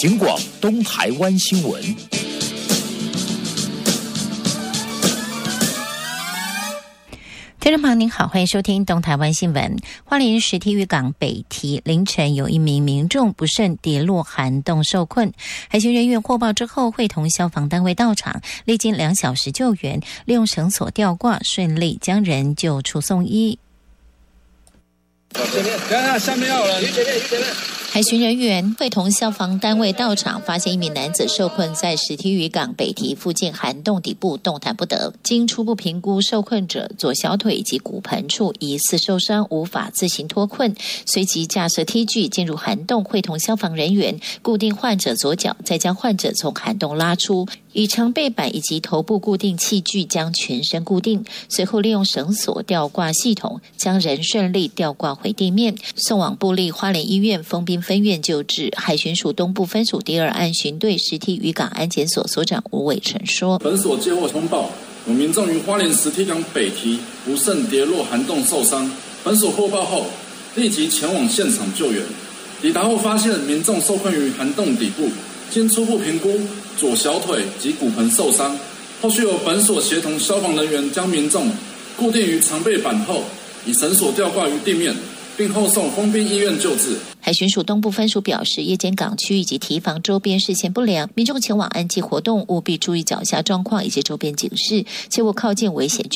警广东台湾新闻。 听众朋友您好，欢迎收听东台湾新闻。花莲石梯渔港北堤凌晨有一名民众不慎跌落涵洞受困，海巡人员获报之后会同消防单位到场，历经2小时救援，利用绳索吊挂顺利将人救出送医。 下面要有人， 海巡人员会同消防单位到场，发现一名男子受困在石梯渔港北堤附近涵洞底部动弹不得。经初步评估，受困者左小腿以及骨盆处疑似受伤，无法自行脱困，随即架设梯具进入涵洞，会同消防人员固定患者左脚，再将患者从涵洞拉出，以长背板以及头部固定器具将全身固定，随后利用绳索吊挂系统将人顺利吊挂回地面，送往部立花莲医院丰滨分院救治。海巡署东部分署第2岸巡队石梯渔港安检所所长吴伟成说： 本所接获通报，有民众于花莲石梯港北堤不慎跌落涵洞受伤，本所获报后立即前往现场救援。抵达后发现民众受困于涵洞底部，经初步评估左小腿及骨盆受伤，后续由本所协同消防人员将民众固定于长背板后，以绳索吊挂于地面，并后送丰滨医院救治。 海巡署东部分署表示，夜间港区以及堤防周边视线不良，民众前往岸际活动务必注意脚下状况以及周边警示，切勿靠近危险